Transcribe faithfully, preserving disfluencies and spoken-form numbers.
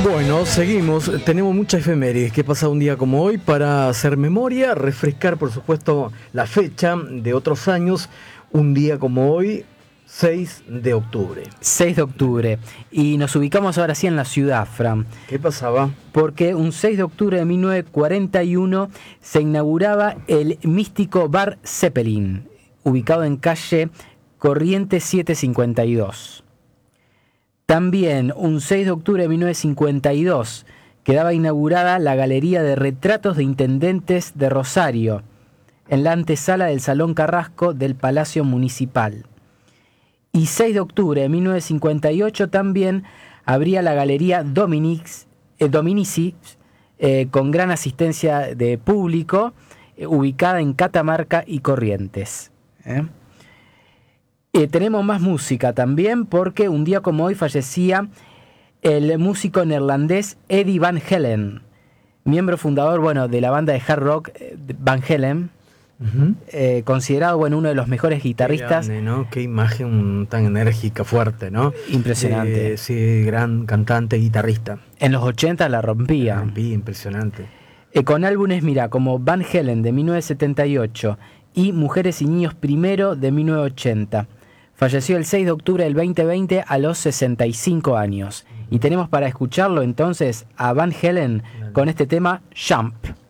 Bueno, seguimos. Tenemos muchas efemérides que pasa un día como hoy para hacer memoria, refrescar, por supuesto, la fecha de otros años. Un día como hoy, seis de octubre. seis de octubre. Y nos ubicamos ahora sí en la ciudad, Fran. ¿Qué pasaba? Porque un seis de octubre de mil novecientos cuarenta y uno se inauguraba el místico Bar Zeppelin, ubicado en calle Corrientes setecientos cincuenta y dos. También, un seis de octubre de mil novecientos cincuenta y dos, quedaba inaugurada la Galería de Retratos de Intendentes de Rosario, en la antesala del Salón Carrasco del Palacio Municipal. Y seis de octubre de mil novecientos cincuenta y ocho también abría la Galería Dominics, eh, Dominici, eh, con gran asistencia de público, eh, ubicada en Catamarca y Corrientes. ¿eh? Eh, tenemos más música también, porque un día como hoy fallecía el músico neerlandés Eddie Van Halen, miembro fundador, bueno, de la banda de hard rock eh, Van Halen, uh-huh. eh, considerado, bueno, uno de los mejores guitarristas. Qué grande, ¿no? Qué imagen tan enérgica, fuerte, ¿no? Impresionante. Eh, sí, gran cantante, guitarrista. En los ochenta la rompía. La rompía, impresionante. Eh, con álbumes, mira, como Van Halen de mil novecientos setenta y ocho y Mujeres y Niños Primero de mil novecientos ochenta. Falleció el seis de octubre del veinte veinte a los sesenta y cinco años. Y tenemos para escucharlo entonces a Van Halen con este tema Jump.